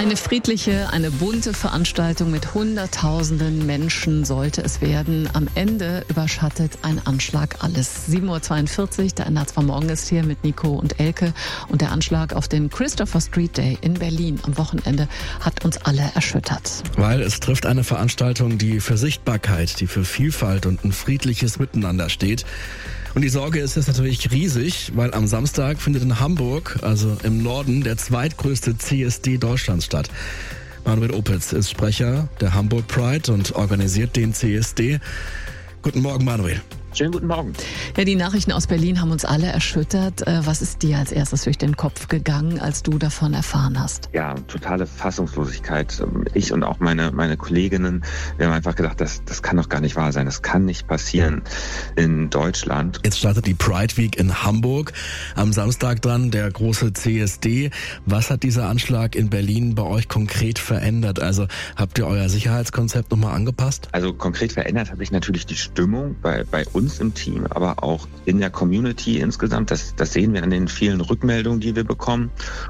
Eine friedliche, eine bunte Veranstaltung mit Hunderttausenden Menschen sollte es werden. Am Ende überschattet ein Anschlag alles. 7.42 Uhr, der Ernst von Morgen ist hier mit Nico und Elke. Und der Anschlag auf den Christopher Street Day in Berlin am Wochenende hat uns alle erschüttert. Weil es trifft eine Veranstaltung, die für Sichtbarkeit, die für Vielfalt und ein friedliches Miteinander steht. Und die Sorge ist jetzt natürlich riesig, weil am Samstag findet in Hamburg, also im Norden, der zweitgrößte CSD Deutschlands statt. Manuel Opitz ist Sprecher der Hamburg Pride und organisiert den CSD. Guten Morgen, Manuel. Schönen guten Morgen. Ja, die Nachrichten aus Berlin haben uns alle erschüttert. Was ist dir als erstes durch den Kopf gegangen, als du davon erfahren hast? Ja, totale Fassungslosigkeit. Ich und auch meine Kolleginnen, wir haben einfach gedacht, das kann doch gar nicht wahr sein. Das kann nicht passieren in Deutschland. Jetzt startet die Pride Week in Hamburg. Am Samstag dran der große CSD. Was hat dieser Anschlag in Berlin bei euch konkret verändert? Also habt ihr euer Sicherheitskonzept nochmal angepasst? Also konkret verändert habe ich natürlich die Stimmung bei uns im Team, aber auch in der Community insgesamt. Das sehen wir an den vielen Rückmeldungen, die wir bekommen.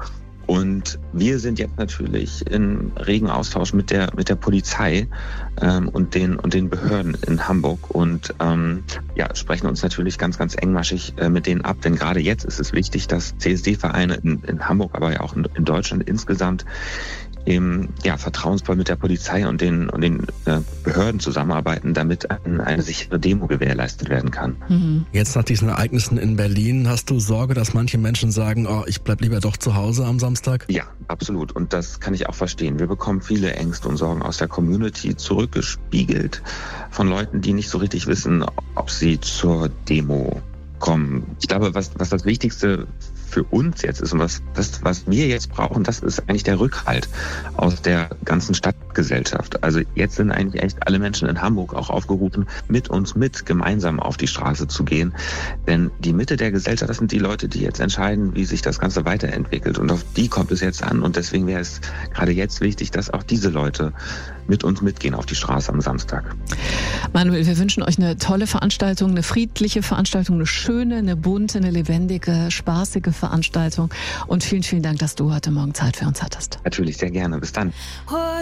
Und wir sind jetzt natürlich in regen Austausch mit der Polizei und den Behörden in Hamburg und sprechen uns natürlich ganz, ganz engmaschig mit denen ab. Denn gerade jetzt ist es wichtig, dass CSD-Vereine in Hamburg, aber ja auch in Deutschland insgesamt eben vertrauensvoll mit der Polizei und den Behörden zusammenarbeiten, damit eine sichere Demo gewährleistet werden kann. Mhm. Jetzt nach diesen Ereignissen in Berlin, hast du Sorge, dass manche Menschen sagen, ich bleib lieber doch zu Hause am Samstag? Ja, absolut. Und das kann ich auch verstehen. Wir bekommen viele Ängste und Sorgen aus der Community zurückgespiegelt von Leuten, die nicht so richtig wissen, ob sie zur Demo kommen. Ich glaube, was das Wichtigste für uns jetzt ist und was wir jetzt brauchen, das ist eigentlich der Rückhalt aus der ganzen Stadtgesellschaft. Also jetzt sind eigentlich echt alle Menschen in Hamburg auch aufgerufen, mit uns gemeinsam auf die Straße zu gehen. Denn die Mitte der Gesellschaft, das sind die Leute, die jetzt entscheiden, wie sich das Ganze weiterentwickelt. Und auf die kommt es jetzt an. Und deswegen wäre es gerade jetzt wichtig, dass auch diese Leute mit uns mitgehen auf die Straße am Samstag. Manuel, wir wünschen euch eine tolle Veranstaltung, eine friedliche Veranstaltung, eine schöne, eine bunte, eine lebendige, spaßige Veranstaltung. Und vielen, vielen Dank, dass du heute Morgen Zeit für uns hattest. Natürlich, sehr gerne. Bis dann.